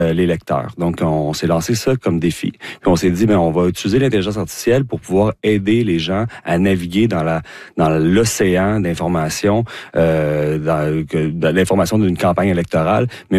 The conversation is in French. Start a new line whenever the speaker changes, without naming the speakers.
les lecteurs. Donc, on s'est lancé ça comme défi. Puis on s'est dit, ben, on va utiliser l'intelligence artificielle pour pouvoir aider les gens à naviguer dans l'océan d'informations, dans l'information d'une campagne électorale, mais